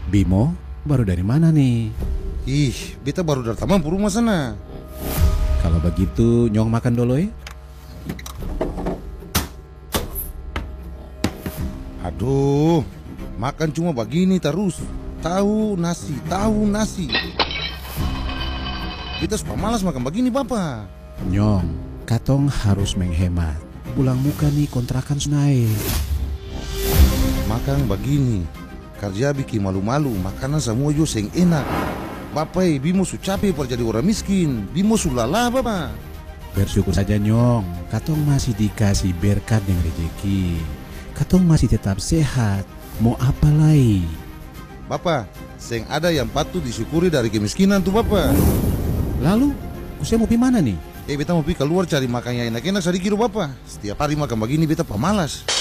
Bimo, baru dari mana nih? Ih, beta baru dari taman rumah sana. Kalau begitu, Nyong makan dulu ya. Aduh, makan cuma begini terus. Tahu nasi, tahu nasi. Beta suka malas makan begini, Bapak. Nyong, katong harus menghemat. Pulang muka nih kontrakan sunai. Makan begini, kerja bikin malu-malu, makanan semua juga seng enak. Bapak, Bimo su capek per jadi orang miskin. Bimo su lala, Bapak. Bersyukur saja Nyong, katong masih dikasih berkat dan rezeki. Katong masih tetap sehat. Mau apa lagi? Bapak, seng ada yang patut disyukuri dari kemiskinan tuh, Bapak. Lalu, saya mau pergi mana nih? Beta mau pergi keluar cari makan yang enak-enak sedikit, Bapak. Setiap hari makan begini, beta pemalas.